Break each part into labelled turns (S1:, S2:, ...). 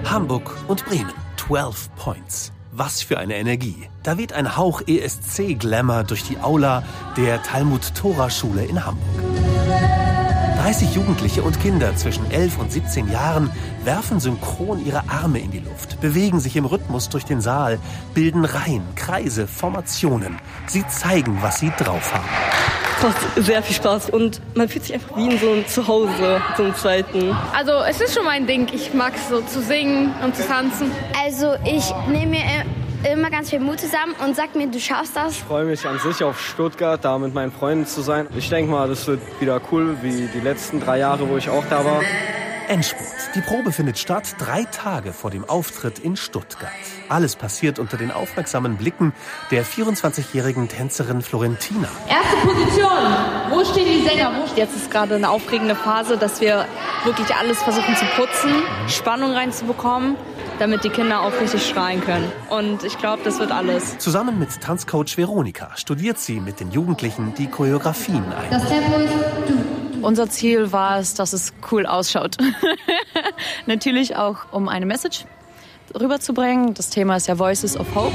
S1: Hamburg und Bremen. 12 Points. Was für eine Energie. Da weht ein Hauch ESC-Glamour durch die Aula der Talmud-Tora-Schule in Hamburg. 30 Jugendliche und Kinder zwischen 11 und 17 Jahren werfen synchron ihre Arme in die Luft, bewegen sich im Rhythmus durch den Saal, bilden Reihen, Kreise, Formationen. Sie zeigen, was sie drauf haben.
S2: Es macht sehr viel Spaß und man fühlt sich einfach wie in so einem Zuhause, so einem zweiten.
S3: Also es ist schon mein Ding. Ich mag es so zu singen und zu tanzen.
S4: Also ich nehme mir immer ganz viel Mut zusammen und sag mir, du schaffst das.
S5: Ich freue mich an sich auf Stuttgart, da mit meinen Freunden zu sein. Ich denke mal, das wird wieder cool, wie die letzten 3 Jahre, wo ich auch da war.
S1: Endspurt. Die Probe findet statt 3 Tage vor dem Auftritt in Stuttgart. Alles passiert unter den aufmerksamen Blicken der 24-jährigen Tänzerin Florentina.
S6: Erste Position. Wo stehen die Sänger? Jetzt ist gerade eine aufregende Phase, dass wir wirklich alles versuchen zu putzen, Spannung reinzubekommen, damit die Kinder auch richtig schreien können. Und ich glaube, das wird alles.
S1: Zusammen mit Tanzcoach Veronika studiert sie mit den Jugendlichen die Choreografien ein.
S6: Das Tempo ist
S7: Unser Ziel war es, dass es cool ausschaut. Natürlich auch, um eine Message rüberzubringen. Das Thema ist ja Voices of Hope.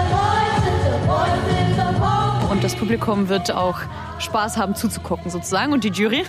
S7: Und das Publikum wird auch Spaß haben zuzugucken sozusagen. Und die Jury,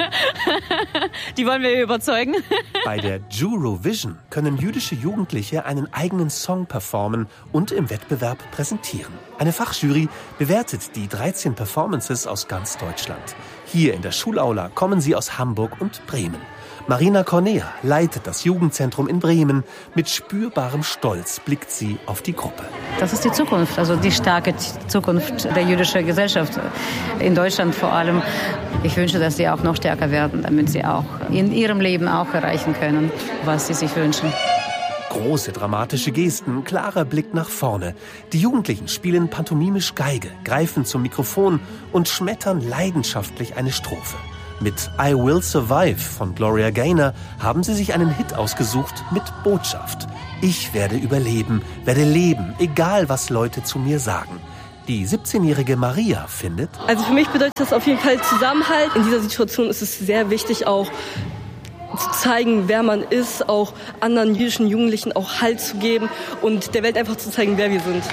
S7: die wollen wir überzeugen.
S1: Bei der Jurovision können jüdische Jugendliche einen eigenen Song performen und im Wettbewerb präsentieren. Eine Fachjury bewertet die 13 Performances aus ganz Deutschland. Hier in der Schulaula kommen sie aus Hamburg und Bremen. Marina Cornea leitet das Jugendzentrum in Bremen. Mit spürbarem Stolz blickt sie auf die Gruppe.
S8: Das ist die Zukunft, also die starke Zukunft der jüdischen Gesellschaft, in Deutschland vor allem. Ich wünsche, dass sie auch noch stärker werden, damit sie auch in ihrem Leben auch erreichen können, was sie sich wünschen.
S1: Große dramatische Gesten, klarer Blick nach vorne. Die Jugendlichen spielen pantomimisch Geige, greifen zum Mikrofon und schmettern leidenschaftlich eine Strophe. Mit I Will Survive von Gloria Gaynor haben sie sich einen Hit ausgesucht mit Botschaft. Ich werde überleben, werde leben, egal was Leute zu mir sagen. Die 17-jährige Maria findet:
S2: Also für mich bedeutet das auf jeden Fall Zusammenhalt. In dieser Situation ist es sehr wichtig, auch zu zeigen, wer man ist, auch anderen jüdischen Jugendlichen auch Halt zu geben und der Welt einfach zu zeigen, wer wir sind.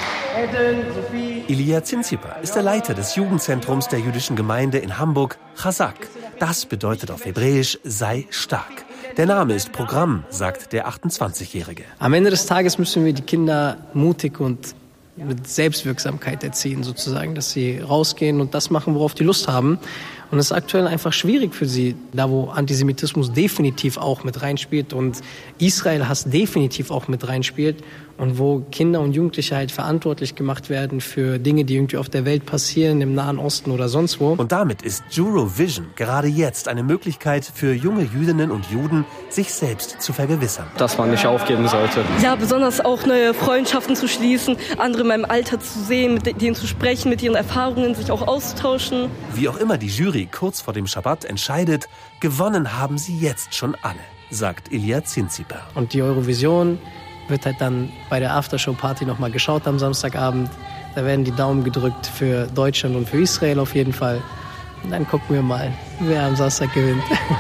S1: Ilia Zinzipa ist der Leiter des Jugendzentrums der jüdischen Gemeinde in Hamburg, Chazak. Das bedeutet auf Hebräisch, sei stark. Der Name ist Programm, sagt der 28-Jährige.
S9: Am Ende des Tages müssen wir die Kinder mutig und mit Selbstwirksamkeit erziehen, sozusagen, dass sie rausgehen und das machen, worauf die Lust haben. Und es ist aktuell einfach schwierig für sie, da wo Antisemitismus definitiv auch mit reinspielt und Israel-Hass definitiv auch mit reinspielt und wo Kinder und Jugendliche halt verantwortlich gemacht werden für Dinge, die irgendwie auf der Welt passieren, im Nahen Osten oder sonst wo.
S1: Und damit ist Jurovision gerade jetzt eine Möglichkeit für junge Jüdinnen und Juden, sich selbst zu vergewissern.
S5: Dass man nicht aufgeben sollte.
S2: Ja, besonders auch neue Freundschaften zu schließen, andere in meinem Alter zu sehen, mit denen zu sprechen, mit ihren Erfahrungen sich auch auszutauschen.
S1: Wie auch immer die Jury kurz vor dem Schabbat entscheidet, gewonnen haben sie jetzt schon alle, sagt Ilia Zinzipa.
S9: Und die Eurovision wird halt dann bei der Aftershow-Party nochmal geschaut am Samstagabend. Da werden die Daumen gedrückt für Deutschland und für Israel auf jeden Fall. Und dann gucken wir mal, wer am Samstag gewinnt.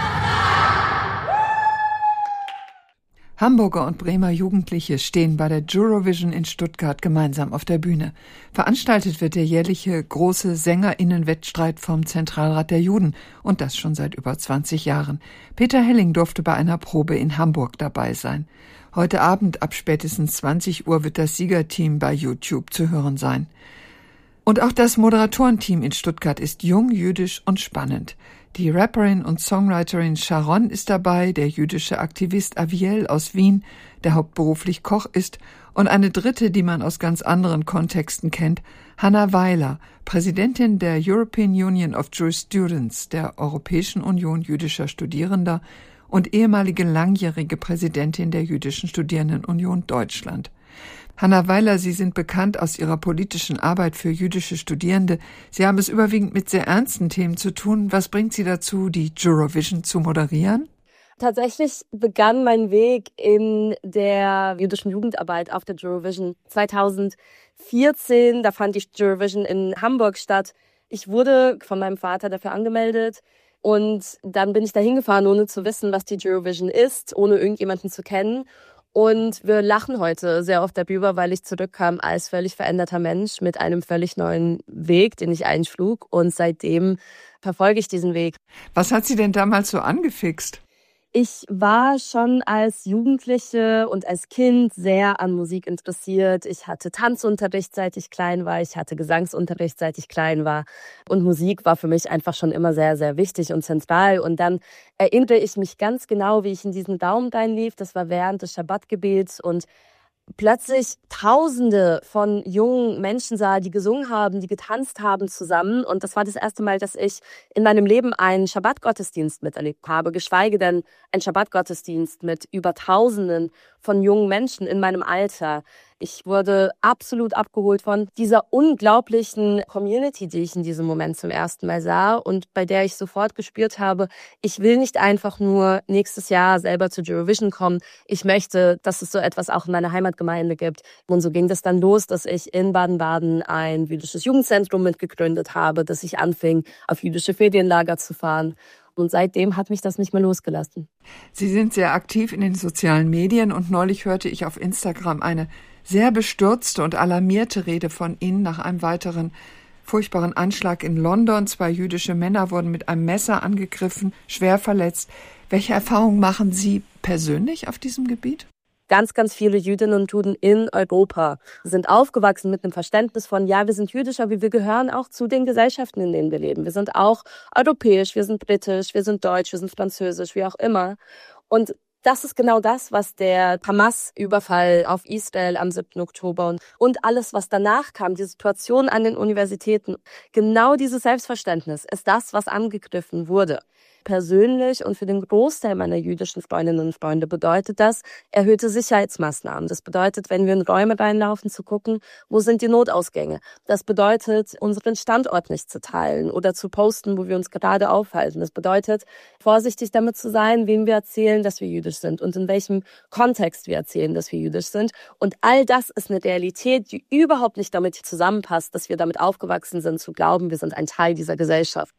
S10: Hamburger und Bremer Jugendliche stehen bei der Jurovision in Stuttgart gemeinsam auf der Bühne. Veranstaltet wird der jährliche große SängerInnen-Wettstreit vom Zentralrat der Juden und das schon seit über 20 Jahren. Peter Helling durfte bei einer Probe in Hamburg dabei sein. Heute Abend ab spätestens 20 Uhr wird das Siegerteam bei YouTube zu hören sein. Und auch das Moderatorenteam in Stuttgart ist jung, jüdisch und spannend. Die Rapperin und Songwriterin Sharon ist dabei, der jüdische Aktivist Aviel aus Wien, der hauptberuflich Koch ist, und eine dritte, die man aus ganz anderen Kontexten kennt, Hanna Weiler, Präsidentin der European Union of Jewish Students, der Europäischen Union jüdischer Studierender und ehemalige langjährige Präsidentin der Jüdischen Studierendenunion Deutschland. Hanna Weiler, Sie sind bekannt aus Ihrer politischen Arbeit für jüdische Studierende. Sie haben es überwiegend mit sehr ernsten Themen zu tun. Was bringt Sie dazu, die Jurovision zu moderieren?
S11: Tatsächlich begann mein Weg in der jüdischen Jugendarbeit auf der Jurovision 2014. Da fand die Jurovision in Hamburg statt. Ich wurde von meinem Vater dafür angemeldet und dann bin ich da hingefahren, ohne zu wissen, was die Jurovision ist, ohne irgendjemanden zu kennen. Und wir lachen heute sehr oft darüber, weil ich zurückkam als völlig veränderter Mensch mit einem völlig neuen Weg, den ich einschlug. Und seitdem verfolge ich diesen Weg.
S10: Was hat Sie denn damals so angefixt?
S11: Ich war schon als Jugendliche und als Kind sehr an Musik interessiert. Ich hatte Tanzunterricht, seit ich klein war. Ich hatte Gesangsunterricht, seit ich klein war. Und Musik war für mich einfach schon immer sehr, sehr wichtig und zentral. Und dann erinnere ich mich ganz genau, wie ich in diesen Raum reinlief. Das war während des Schabbatgebets und plötzlich Tausende von jungen Menschen sah, die gesungen haben, die getanzt haben zusammen. Und das war das erste Mal, dass ich in meinem Leben einen Schabbatgottesdienst miterlebt habe, geschweige denn einen Schabbatgottesdienst mit über Tausenden von jungen Menschen in meinem Alter. Ich wurde absolut abgeholt von dieser unglaublichen Community, die ich in diesem Moment zum ersten Mal sah und bei der ich sofort gespürt habe, ich will nicht einfach nur nächstes Jahr selber zu Eurovision kommen. Ich möchte, dass es so etwas auch in meiner Heimatgemeinde gibt. Und so ging das dann los, dass ich in Baden-Baden ein jüdisches Jugendzentrum mitgegründet habe, dass ich anfing, auf jüdische Ferienlager zu fahren. Und seitdem hat mich das nicht mehr losgelassen.
S10: Sie sind sehr aktiv in den sozialen Medien und neulich hörte ich auf Instagram eine sehr bestürzte und alarmierte Rede von Ihnen nach einem weiteren furchtbaren Anschlag in London. 2 jüdische Männer wurden mit einem Messer angegriffen, schwer verletzt. Welche Erfahrungen machen Sie persönlich auf diesem Gebiet?
S11: Ganz, ganz viele Jüdinnen und Juden in Europa sind aufgewachsen mit einem Verständnis von, ja, wir sind jüdisch, aber wir gehören auch zu den Gesellschaften, in denen wir leben. Wir sind auch europäisch, wir sind britisch, wir sind deutsch, wir sind französisch, wie auch immer. Und das ist genau das, was der Hamas-Überfall auf Israel am 7. Oktober und alles, was danach kam, die Situation an den Universitäten, genau dieses Selbstverständnis ist das, was angegriffen wurde. Persönlich und für den Großteil meiner jüdischen Freundinnen und Freunde bedeutet das erhöhte Sicherheitsmaßnahmen. Das bedeutet, wenn wir in Räume reinlaufen, zu gucken, wo sind die Notausgänge. Das bedeutet, unseren Standort nicht zu teilen oder zu posten, wo wir uns gerade aufhalten. Das bedeutet, vorsichtig damit zu sein, wem wir erzählen, dass wir jüdisch sind und in welchem Kontext wir erzählen, dass wir jüdisch sind. Und all das ist eine Realität, die überhaupt nicht damit zusammenpasst, dass wir damit aufgewachsen sind, zu glauben, wir sind ein Teil dieser Gesellschaft.